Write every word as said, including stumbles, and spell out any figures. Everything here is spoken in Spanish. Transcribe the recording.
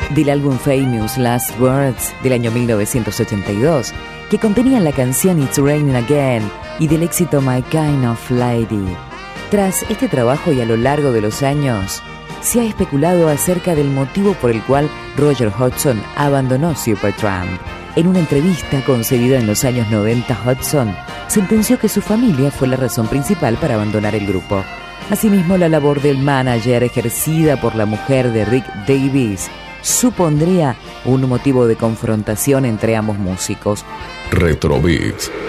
del álbum Famous Last Words del año mil novecientos ochenta y dos, que contenían la canción It's Raining Again y del éxito My Kind of Lady. Tras este trabajo y a lo largo de los años, se ha especulado acerca del motivo por el cual Roger Hodgson abandonó Supertramp. En una entrevista concedida en los años noventa, Hodgson sentenció que su familia fue la razón principal para abandonar el grupo. Asimismo, la labor del manager ejercida por la mujer de Rick Davies supondría un motivo de confrontación entre ambos músicos. Retrobeats.